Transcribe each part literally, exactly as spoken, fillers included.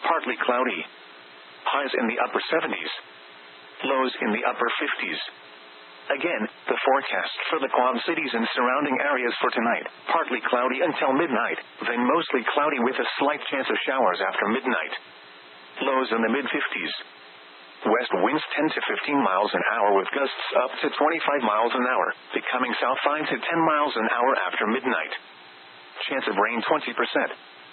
partly cloudy. Highs in the upper seventies. Lows in the upper fifties. Again, the forecast for the Quad Cities and surrounding areas for tonight: partly cloudy until midnight, then mostly cloudy with a slight chance of showers after midnight. Lows in the mid-fifties. West winds ten to fifteen miles an hour with gusts up to twenty-five miles an hour, becoming south five to ten miles an hour after midnight. Chance of rain twenty percent.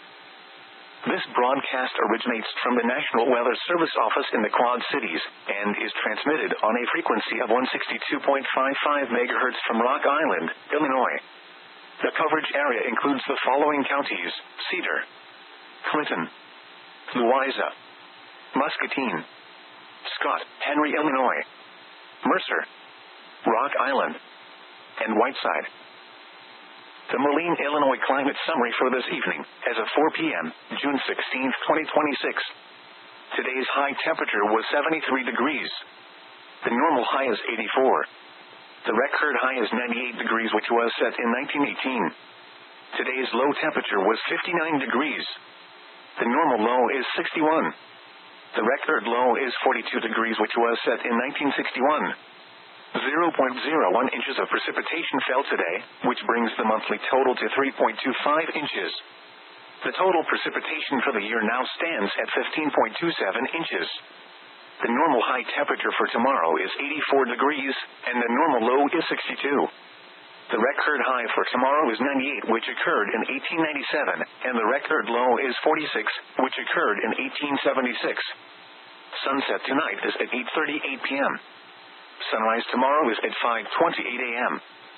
This broadcast originates from the National Weather Service office in the Quad Cities, and is transmitted on a frequency of one sixty-two point five five megahertz from Rock Island, Illinois. The coverage area includes the following counties: Cedar, Clinton, Louisa, Muscatine, Scott, Henry, Illinois, Mercer, Rock Island, and Whiteside. The Moline, Illinois climate summary for this evening, as of four p.m., June sixteenth, twenty twenty-six. Today's high temperature was seventy-three degrees. The normal high is eighty-four. The record high is ninety-eight degrees, which was set in nineteen eighteen. Today's low temperature was fifty-nine degrees. The normal low is sixty-one. The record low is forty-two degrees, which was set in nineteen sixty-one. zero point zero one inches of precipitation fell today, which brings the monthly total to three point two five inches. The total precipitation for the year now stands at fifteen point two seven inches. The normal high temperature for tomorrow is eighty-four degrees, and the normal low is sixty-two. The record high for tomorrow is ninety-eight, which occurred in eighteen ninety-seven, and the record low is forty-six, which occurred in eighteen seventy-six. Sunset tonight is at eight thirty-eight p.m. Sunrise tomorrow is at five twenty-eight a.m.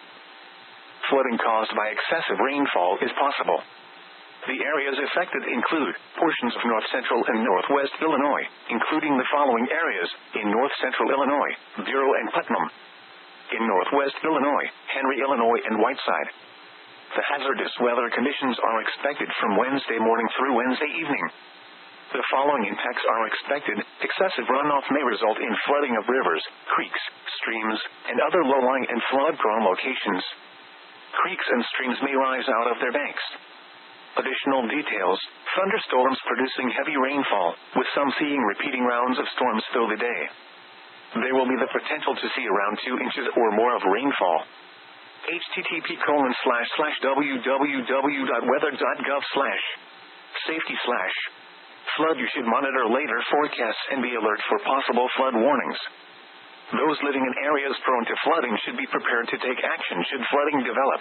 Flooding caused by excessive rainfall is possible. The areas affected include portions of north-central and northwest Illinois, including the following areas: in north-central Illinois, Bureau and Putnam; in northwest Illinois, Henry, Illinois, and Whiteside. The hazardous weather conditions are expected from Wednesday morning through Wednesday evening. The following impacts are expected: excessive runoff may result in flooding of rivers, creeks, streams, and other low-lying and flood-prone locations. Creeks and streams may rise out of their banks. Additional details: thunderstorms producing heavy rainfall, with some seeing repeating rounds of storms through the day. There will be the potential to see around two inches or more of rainfall. http colon slash slash www.weather.gov slash safety slash flood. You should monitor later forecasts and be alert for possible flood warnings. Those living in areas prone to flooding should be prepared to take action should flooding develop.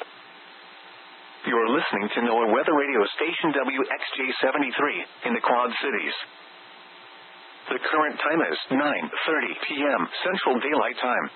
You're listening to NOAA Weather Radio Station W X J seventy-three in the Quad Cities. The current time is nine thirty p.m. Central Daylight Time.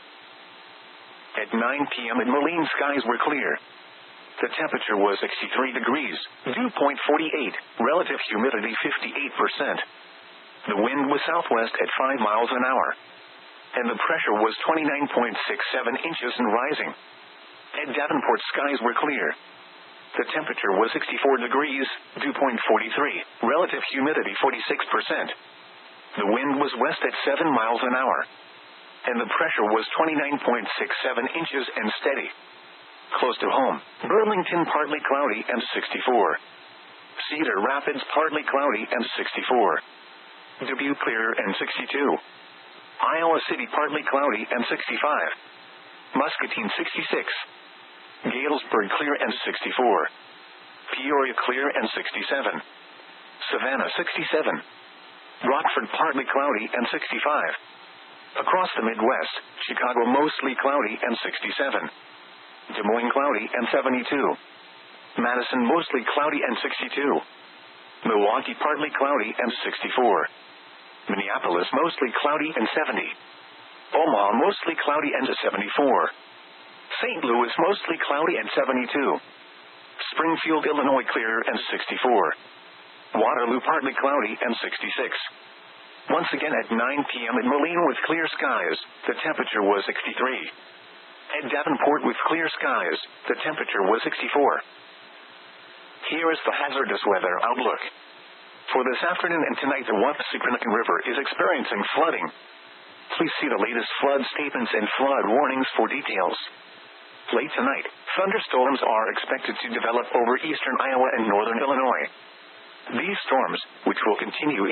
At nine p.m. in Moline, skies were clear. The temperature was sixty-three degrees, dew point forty-eight, relative humidity fifty-eight percent. The wind was southwest at five miles an hour. And the pressure was twenty-nine point six seven inches and rising. At Davenport, skies were clear. The temperature was sixty-four degrees, dew point forty-three, relative humidity forty-six percent. The wind was west at seven miles an hour. And the pressure was twenty-nine point six seven inches and steady. Close to home, Burlington partly cloudy and sixty-four. Cedar Rapids partly cloudy and sixty-four. Dubuque clear and sixty-two. Iowa City partly cloudy and sixty-five. Muscatine sixty-six. Galesburg clear and sixty-four. Peoria clear and sixty-seven. Savannah sixty-seven. Rockford partly cloudy and sixty-five. Across the Midwest, Chicago mostly cloudy and sixty-seven. Des Moines cloudy and seventy-two. Madison mostly cloudy and sixty-two. Milwaukee partly cloudy and sixty-four. Minneapolis mostly cloudy and seventy. Omaha mostly cloudy and seventy-four. Saint Louis mostly cloudy and seventy-two. Springfield, Illinois clear and sixty-four. Waterloo partly cloudy and sixty-six. Once again at nine p.m. in Moline with clear skies, the temperature was sixty-three. At Davenport with clear skies, the temperature was sixty-four. Here is the hazardous weather outlook. For this afternoon and tonight, the Wappasee-Pinnakin River is experiencing flooding. Please see the latest flood statements and flood warnings for details. Late tonight, thunderstorms are expected to develop over eastern Iowa and northern Illinois. These storms, which will continue